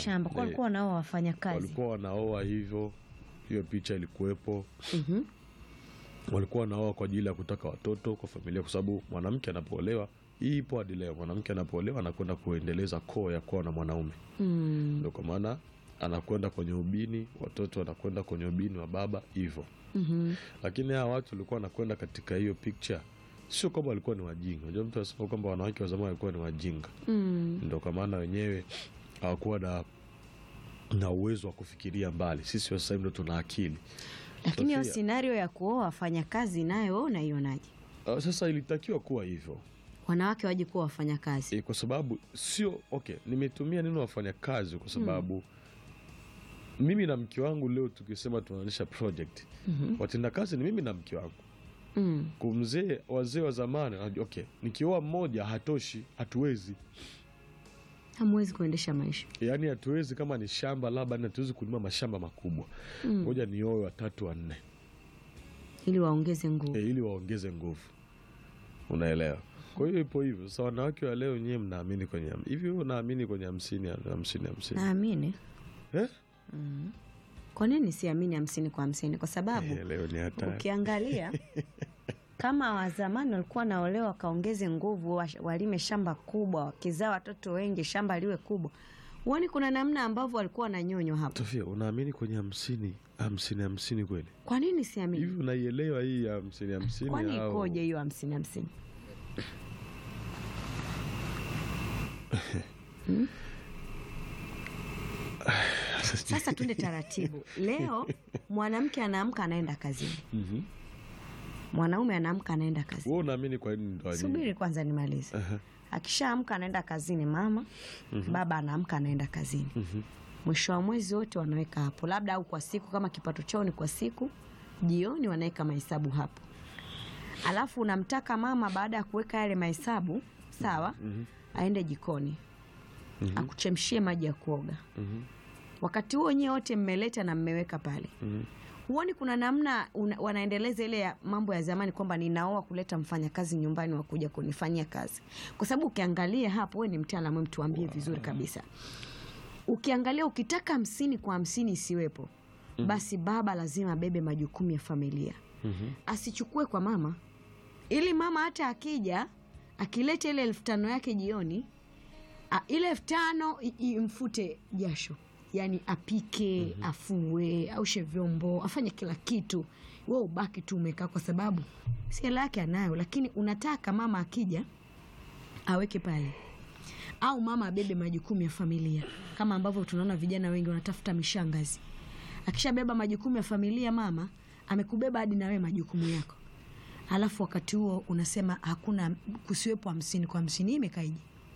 shamba. Kwa walikuwa nao wafanya kazi. Walikuwa wanaoa hivyo. Hiyo picha ilikuwepo. Walikuwa wanaoa kwa ajili ya kutaka watoto kwa familia, kwa sababu mwanamke anapoolewa, hii ipo hadi leo, mwanamke anapoolewa anakwenda kuendeleza koo ya kuwa na mwanaume. Ndio kwa maana anakwenda kwenye ubini, watoto wanakwenda kwenye ubini wa baba hivyo. Lakini hawa watu walikuwa wanakwenda katika hiyo picture, sio kwamba walikuwa ni wajinga. Unajua mtu anasema kwamba wanawake wa zamani walikuwa ni wajinga. Ndio kwa maana wenyewe hawakuwa na uwezo wa kufikiria mbali. Sisi wa sasa ndio tuna akili. Lakini hiyo scenario ya kuoa wafanya kazi nayo unaionaje? Sasa ilitakiwa kuwa hivyo. Wanawake waje kuwa wafanya kazi. Kwa sababu sio nimetumia neno wafanya kazi kwa sababu mimi na mke wangu leo tukisema tunaanzisha project, watenda kazi ni mimi na mke wangu. Kumzee wazee wa zamani, nikioa mmoja hatoshi, hatuwezi. Hamwezi kuendesha maisha. Yaani hatuwezi, kama ni shamba labda hatuwezi kulima mashamba makubwa. Ngoja nioe 3 4. Ili waongeze nguvu. Ili waongeze nguvu. Unaelewa? Kwa hiyo ipo hivyo. Sasa wanawake wa leo nyewe mnaamini kwenye hivi, unaamini kwenye 50. Naamini. Kwa nini siamini 50 kwa 50? Kwa sababu leo ni hatari. Ukiangalia kama wa zamani walikuwa naolewa wakaongeze nguvu, walime shamba kubwa, wakizaa watoto wengi, shamba liwe kubwa. Uone kuna namna ambavyo walikuwa na nyonyo hapo. Sofia, unaamini kwenye 50 kweli? Kwa nini siamini? Hivi unaielewa hii ya 50 kwani ikoje hiyo 50? Sasa tunde taratibu. Leo mwanamke anaamka anaenda kazini. Mwanaume anaamka anaenda kazini. Wewe unaamini kwa nini ndo aje? Subiri kwanza nimalize. Akishaamka anaenda kazini mama, baba anaamka anaenda kazini. Mwisho wa mwezi wote wanaweka hapo, labda au kwa siku kama kipato chao ni kwa siku, jioni wanaweka mahesabu hapo. Alafu unamtaka mama baada ya kuweka yale mahesabu, sawa? Aende jikoni. Akuchemshie maji ya kuoga. Wakati huo nyewe wote mmeleta na mmeweka pale. Huoni kuna namna wanaendeleza ile ya mambo ya zamani kwamba ninaoa kuleta mfanyakazi nyumbani wa kuja kunifanyia kazi. Kwa sababu ukiangalia hapo, wewe ni mtaalamu, mtuambie vizuri kabisa. Ukiangalia ukitaka 50 kwa 50 isiwepo, basi baba lazima bebe majukumu ya familia. Asichukue kwa mama. Ili mama hata akija, akileta ile 1500 yake jioni, ile 1500 imfute jasho. Yani apike, afue, aushe vyombo, afanye kila kitu. Wewe ubaki tu umekaa kwa sababu si hela yake anayo, lakini unataka mama akija aweke pale. Au mama abebe majukumu ya familia. Kama ambavyo tunaona vijana wengi wanatafuta mishangazi. Akishabeba majukumu ya familia, mama amekubeba hadi na wewe majukumu yako. Alafu wakati huo unasema hakuna, kusiwepo 50 kwa 50. Imekaije?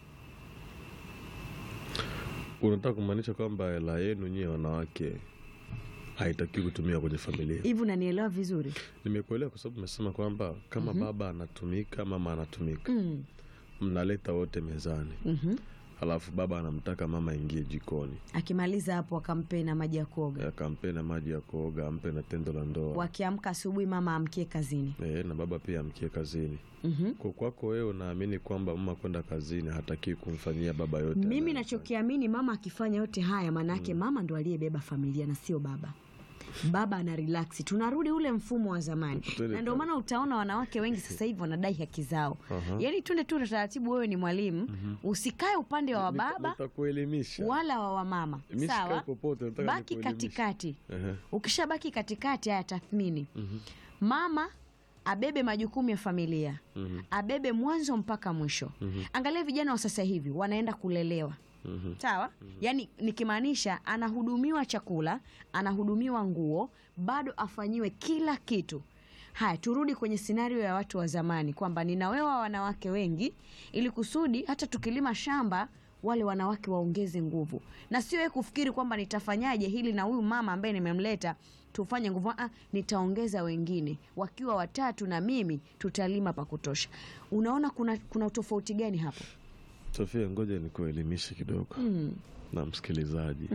Unataka kumaanisha kwamba hela yenu nyewe wanawake haitaki kutumia kwenye familia? Hivi unanielewa vizuri? Nimekuelewa, kwa sababu umesema kwamba kama baba anatumika, mama anatumika. Mnaleta wote mezani. Alafu baba anamtaka mama ingie jikoni. Akimaliza hapo akampe na maji ya kuoga. Akampe na maji ya kuoga, ampe na tendo la ndoa. Wakiamka asubuhi mama amkie kazini. Na baba pia amkie kazini. Kwa kwako wewe unaamini kwamba mama kwenda kazini hataki kumfanyia baba yote? Mimi nachokiamini, mama akifanya yote haya manake mama ndo aliyebeba familia na sio baba. Baba ana relax. Tunarudi ule mfumo wa zamani. Na ndio maana utaona wanawake wengi sasa hivi wanadai haki zao. Yaani twende tu taratibu, wewe ni mwalimu, usikae upande wa baba wala wa mama. Sawa? Baki katikati. Ukishabaki katikati, haya tathmini. Mama abebe majukumu ya familia. Abebe mwanzo mpaka mwisho. Angalia vijana wa sasa hivi wanaenda kulelewa. Sawa? Yani nikimaanisha anahudumiwa chakula, anahudumiwa nguo, bado afanyiwe kila kitu. Haya, turudi kwenye scenario ya watu wa zamani kwamba ninawewa wanawake wengi ili kusudi hata tukilima shamba wale wanawake waongeze nguvu. Na sio yeye kufikiri kwamba nitafanyaje hili na huyu mama ambaye nimemleta tufanye nguvu. Nitaongeza wengine, wakiwa 3 na mimi tutalima pa kutosha. Unaona kuna tofauti gani hapo? Sofia, ngoja nikuelimishe kidogo na msikilizaji.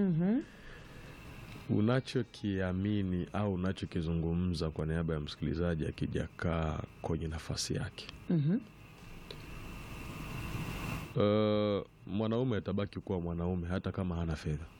Unachokiamini au unachokizungumza kwa niaba ya msikilizaji akijakaa kwenye nafasi yake. Mwanaume atabaki kuwa mwanaume hata kama hana fedha.